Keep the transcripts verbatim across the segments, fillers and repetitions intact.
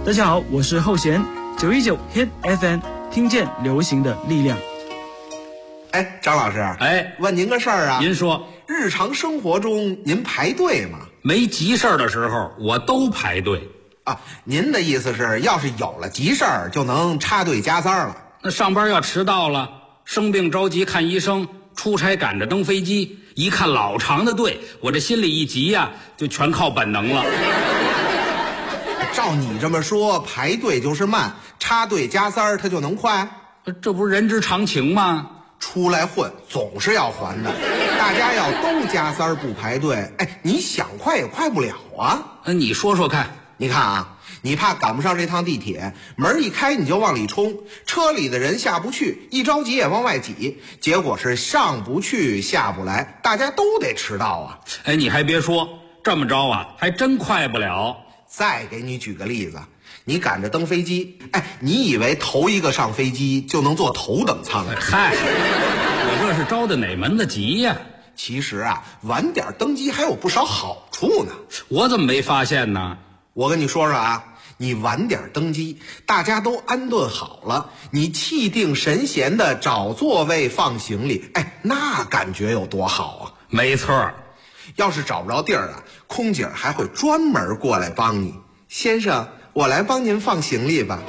大家好，我是后弦，九一九 Hit F M， 听见流行的力量。 哎，张老师， 哎， 问您个事儿啊。 您说， 日常生活中您排队吗？ 没急事儿的时候，我都排队。 啊，您的意思是，要是有了急事儿，就能插队加塞了？ 那上班要迟到了，生病着急看医生，出差赶着登飞机，一看老长的队，我这心里一急呀、啊，就全靠本能了。 照你这么说，排队就是慢，插队加塞儿它就能快？ 这不是人之常情吗？ 出来混总是要还的，大家要都加塞儿不排队，哎，你想快也快不了啊。 那你说说看。 你看啊，你怕赶不上这趟地铁，门一开你就往里冲，车里的人下不去，一着急也往外挤，结果是上不去下不来，大家都得迟到啊。 哎，你还别说，这么着啊，还真快不了。 再给你举个例子，你赶着登飞机，哎，你以为头一个上飞机就能坐头等舱啊？ 嗨，我这是着的哪门子急呀、啊？ 其实啊，晚点登机还有不少好处呢。 我怎么没发现呢？ 我跟你说说啊，你晚点登机，大家都安顿好了，你气定神闲的找座位放行李，哎，那感觉有多好啊！ 没错， 要是找不着地儿啊，空姐还会专门过来帮你。先生，我来帮您放行李吧。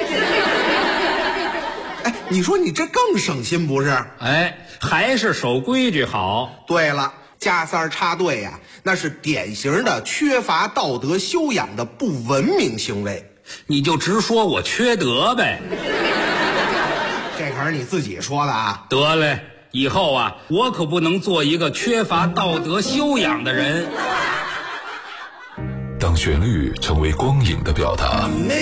哎，你说你这更省心不是？ 哎，还是守规矩好。 对了，加塞儿插队呀、啊，那是典型的缺乏道德修养的不文明行为。 你就直说我缺德呗。 这可是你自己说的啊。 得嘞，以后啊，我可不能做一个缺乏道德修养的人。 当旋律成为光影的表达，